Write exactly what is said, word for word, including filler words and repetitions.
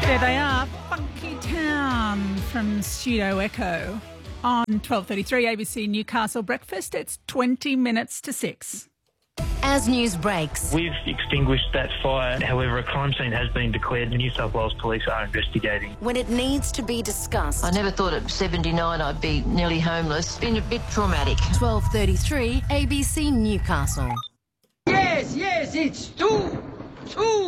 There they are, Funky Town from Studio Echo on twelve thirty-three A B C Newcastle Breakfast. It's twenty minutes to six. As news breaks, We've extinguished that fire. However, a crime scene has been declared. The New South Wales Police are investigating. when it needs to be discussed. I never thought at seventy-nine I'd be nearly homeless. It's been a bit traumatic. twelve thirty-three A B C Newcastle. Yes, yes, it's two. Two.